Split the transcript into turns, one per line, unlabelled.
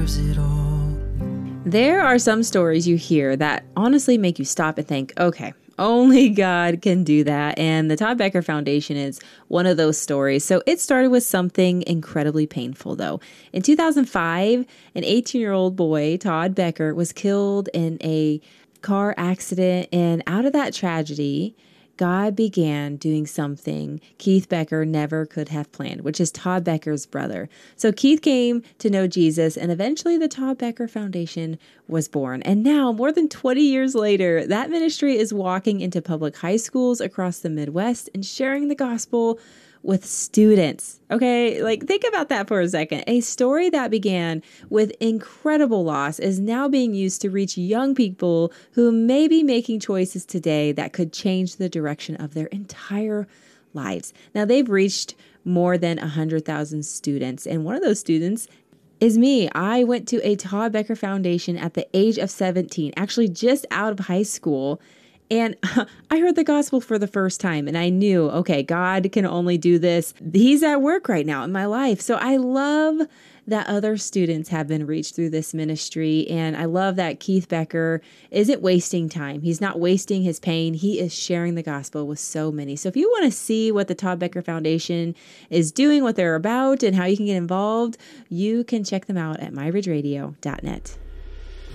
There are some stories you hear that honestly make you stop and think, okay, only God can do that. And the Todd Becker Foundation is one of those stories. So it started with something incredibly painful, though. In 2005, an 18-year-old boy, Todd Becker, was killed in a car accident. And out of that tragedy, God began doing something Keith Becker never could have planned, which is Todd Becker's brother. So Keith came to know Jesus, and eventually the Todd Becker Foundation was born. And now, more than 20 years later, that ministry is walking into public high schools across the Midwest and sharing the gospel with students. Okay, like think about that for a second. A story that began with incredible loss is now being used to reach young people who may be making choices today that could change the direction of their entire lives. Now, they've reached more than 100,000 students, and one of those students is me. I went to a Todd Becker Foundation at the age of 17, actually just out of high school. And I heard the gospel for the first time, and I knew, okay, God can only do this. He's at work right now in my life. So I love that other students have been reached through this ministry. And I love that Keith Becker isn't wasting time. He's not wasting his pain. He is sharing the gospel with so many. So if you want to see what the Todd Becker Foundation is doing, what they're about, and how you can get involved, you can check them out at myridgeradio.net.